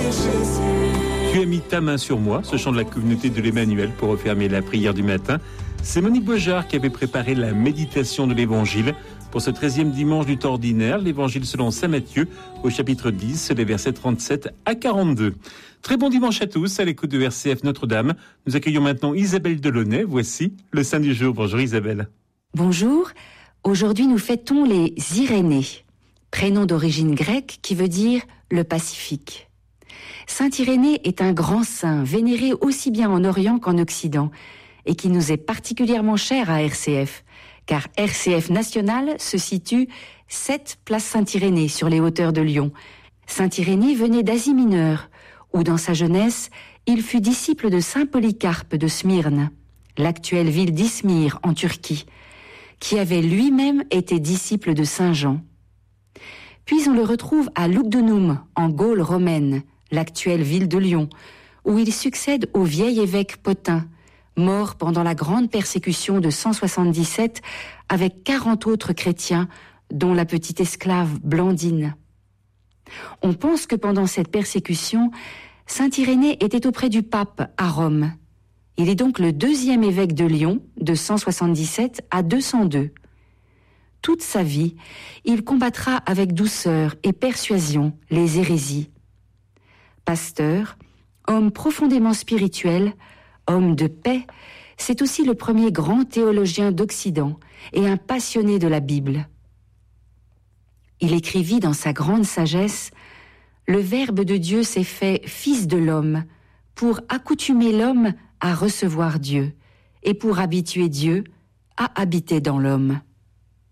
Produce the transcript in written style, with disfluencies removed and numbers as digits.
Tu as mis ta main sur moi, ce chant de la communauté de l'Emmanuel pour refermer la prière du matin. C'est Monique Beaujard qui avait préparé la méditation de l'Évangile pour ce 13e dimanche du temps ordinaire, l'Évangile selon saint Matthieu, au chapitre 10, les versets 37 à 42. Très bon dimanche à tous, à l'écoute de RCF Notre-Dame. Nous accueillons maintenant Isabelle Delaunay. Voici le Saint du jour. Bonjour Isabelle. Bonjour. Aujourd'hui, nous fêtons les Irénées, prénom d'origine grecque qui veut dire le Pacifique. Saint Irénée est un grand saint, vénéré aussi bien en Orient qu'en Occident, et qui nous est particulièrement cher à RCF, car RCF National se situe 7 place Saint-Irénée sur les hauteurs de Lyon. Saint Irénée venait d'Asie mineure, où dans sa jeunesse, il fut disciple de Saint Polycarpe de Smyrne, l'actuelle ville d'Izmir en Turquie, qui avait lui-même été disciple de Saint Jean. Puis on le retrouve à Lugdunum, en Gaule romaine, l'actuelle ville de Lyon, où il succède au vieil évêque Pothin, mort pendant la grande persécution de 177 avec 40 autres chrétiens, dont la petite esclave Blandine. On pense que pendant cette persécution, saint Irénée était auprès du pape à Rome. Il est donc le 2e évêque de Lyon, de 177 à 202. Toute sa vie, il combattra avec douceur et persuasion les hérésies. Pasteur, homme profondément spirituel, homme de paix, c'est aussi le premier grand théologien d'Occident et un passionné de la Bible. Il écrivit dans sa grande sagesse « Le Verbe de Dieu s'est fait Fils de l'homme pour accoutumer l'homme à recevoir Dieu et pour habituer Dieu à habiter dans l'homme. »